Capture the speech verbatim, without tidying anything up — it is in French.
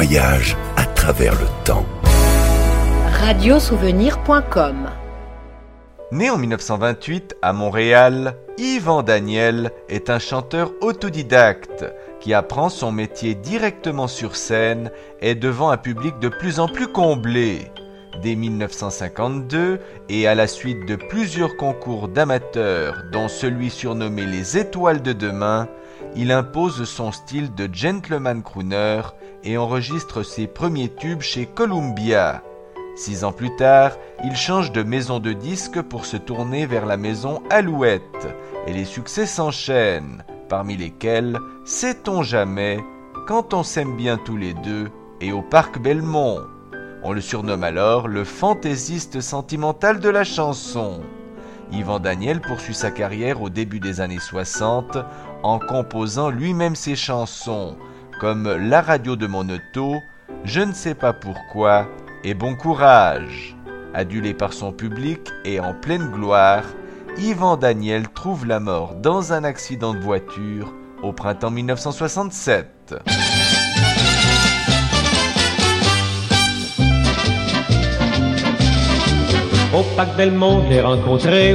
voyage à travers le temps. radio souvenir point com. Né en dix-neuf cent vingt-huit à Montréal, Yvan Daniel est un chanteur autodidacte qui apprend son métier directement sur scène et devant un public de plus en plus comblé. Dès dix-neuf cent cinquante-deux, et à la suite de plusieurs concours d'amateurs, dont celui surnommé les Étoiles de demain, il impose son style de gentleman crooner et enregistre ses premiers tubes chez Columbia. Six ans plus tard, il change de maison de disques pour se tourner vers la maison Alouette, et les succès s'enchaînent, parmi lesquels « Sait-on jamais »,« Quand on s'aime bien tous les deux » et « Au Parc Belmont ». On le surnomme alors le fantaisiste sentimental de la chanson. Yvan Daniel poursuit sa carrière au début des années soixante en composant lui-même ses chansons, comme La radio de mon auto, Je ne sais pas pourquoi et Bon courage. Adulé par son public et en pleine gloire, Yvan Daniel trouve la mort dans un accident de voiture au printemps dix-neuf cent soixante-sept. Au Parc Belmont, j'ai rencontré